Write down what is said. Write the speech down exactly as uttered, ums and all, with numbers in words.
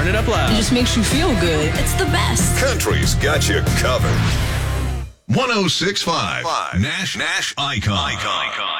Turn it up loud. It just makes you feel good. It's the best. Country's got you covered. one oh six point five Nash Nash Icon. Icon.